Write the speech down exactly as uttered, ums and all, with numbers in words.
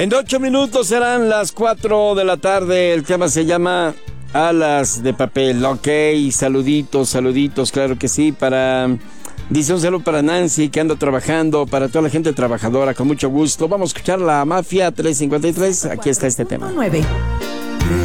En ocho minutos serán las cuatro de la tarde. El tema se llama Alas de Papel. Ok, saluditos, saluditos, claro que sí. Para... Dice un saludo para Nancy, que anda trabajando, para toda la gente trabajadora, con mucho gusto. Vamos a escuchar La Mafia tres cincuenta y tres. Aquí está este tema. nueve